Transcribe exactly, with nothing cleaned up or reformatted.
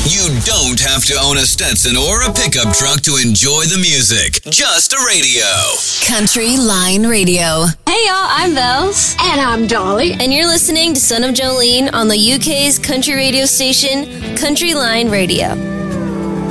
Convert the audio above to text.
You don't have to own a Stetson or a pickup truck to enjoy the music. Just a radio. Country Line Radio. Hey y'all, I'm Bells. And I'm Dolly. And you're listening to Son of Jolene on the U K's country radio station, Country Line Radio.